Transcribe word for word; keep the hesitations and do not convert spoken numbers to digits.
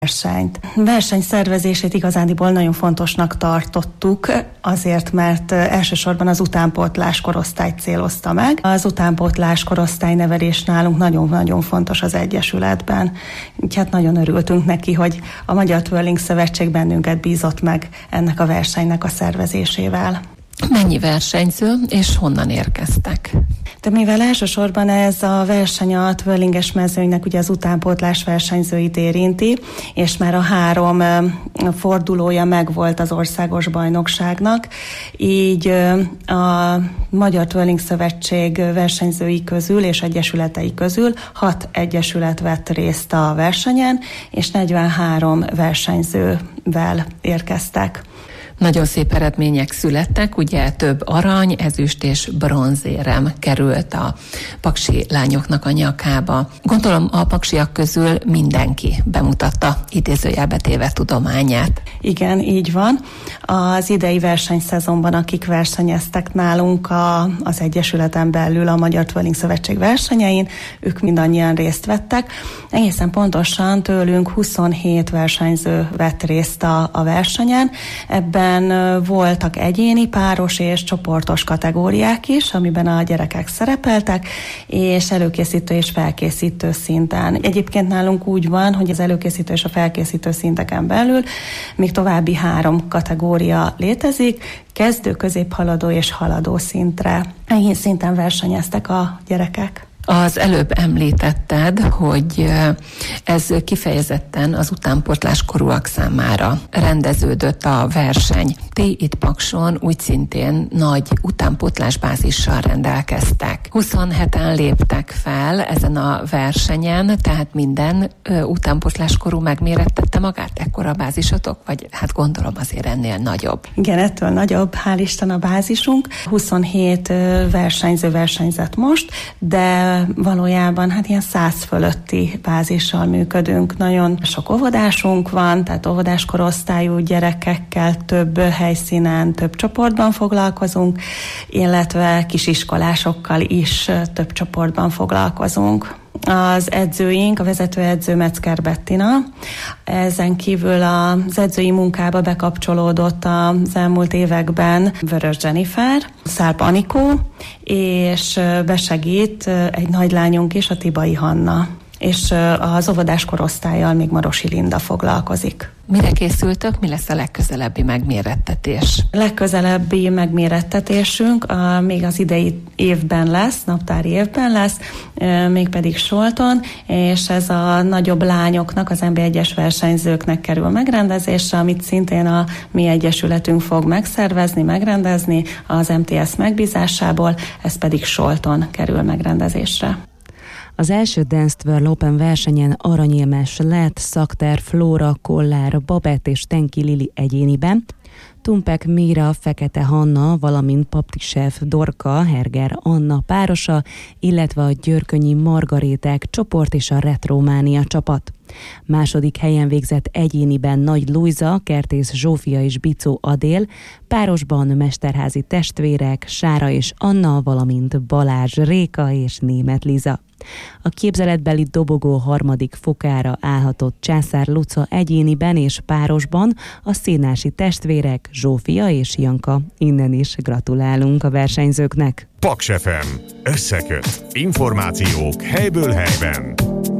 versenyt. Verseny szervezését igazándiból nagyon fontosnak tartottuk, azért, mert elsősorban az utánpótlás korosztályt célozta meg. Az utánpótlás korosztálynevelés nálunk nagyon-nagyon fontos az Egyesületben. Úgyhogy hát nagyon örültünk neki, hogy a Magyar Twirling Szövetség bennünket bízott meg ennek a versenynek a szervezésével. Mennyi versenyző és honnan érkeztek? De mivel elsősorban ez a verseny a twirlinges mezőnynek ugye az utánpótlás versenyzőit érinti, és már a három fordulója megvolt az országos bajnokságnak, így a Magyar Twirling Szövetség versenyzői közül és egyesületei közül hat egyesület vett részt a versenyen, és negyvenhárom versenyzővel érkeztek. Nagyon szép eredmények születtek, ugye több arany, ezüst és bronzérem került a paksi lányoknak a nyakába. Gondolom a paksiak közül mindenki bemutatta idézőjelbe téve tudományát. Igen, így van. Az idei versenyszezonban, akik versenyeztek nálunk a, az Egyesületen belül a Magyar Twirling Szövetség versenyein, ők mindannyian részt vettek. Egészen pontosan tőlünk huszonhét versenyző vett részt a, a versenyen. Ebben voltak egyéni, páros és csoportos kategóriák is, amiben a gyerekek szerepeltek, és előkészítő és felkészítő szinten. Egyébként nálunk úgy van, hogy az előkészítő és a felkészítő szinteken belül még további három kategória létezik, kezdő, középhaladó és haladó szintre. Ennyi szinten versenyeztek a gyerekek. Az előbb említetted, hogy ez kifejezetten az utánpótlás korúak számára rendeződött a verseny. Ti itt Pakson úgy szintén nagy utánpótlás bázissal rendelkeztek. huszonheten léptek fel ezen a versenyen, tehát minden utánpótlás korú megmérettette magát? Ekkora bázisotok? Vagy hát gondolom azért ennél nagyobb. Igen, ettől nagyobb, hál' Isten a bázisunk. huszonhét versenyző versenyzett most, de valójában hát ilyen száz fölötti bázissal működünk. Nagyon sok óvodásunk van, tehát óvodás korosztályú gyerekekkel több helyszínen, több csoportban foglalkozunk, illetve kisiskolásokkal is több csoportban foglalkozunk. Az edzőink, a vezetőedző Metzger Bettina, ezen kívül az edzői munkába bekapcsolódott az elmúlt években Vörös Jennifer, Szárp Anikó, és besegít egy nagylányunk is, a Tibai Hanna. És az óvodás korosztállyal még Marosi Linda foglalkozik. Mire készültök? Mi lesz a legközelebbi megmérettetés? Legközelebbi megmérettetésünk a, még az idei évben lesz, naptári évben lesz, mégpedig Solton, és ez a nagyobb lányoknak, az en bé egyes versenyzőknek kerül megrendezésre, amit szintén a mi egyesületünk fog megszervezni, megrendezni az em té es megbízásából, ez pedig Solton kerül megrendezésre. Az első Dance Twirl Open versenyen aranyérmes lett Szakter Flóra Kollár Babett és Tenki Lili egyéniben, Tumpek Míra Fekete Hanna, valamint Paptisev Dorka Herger Anna párosa, illetve a Györkönyi Margaréták csoport és a Retrománia csapat. Második helyen végzett egyéniben Nagy Lujza, Kertész Zsófia és Bicó Adél, párosban Mesterházi testvérek Sára és Anna, valamint Balázs Réka és Németh Liza. A képzeletbeli dobogó harmadik fokára állhatott Császár Luca egyéniben és párosban a színási testvérek Zsófia és Janka. Innen is gratulálunk a versenyzőknek. Paks ef em. Összeköt. Információk helyből helyben.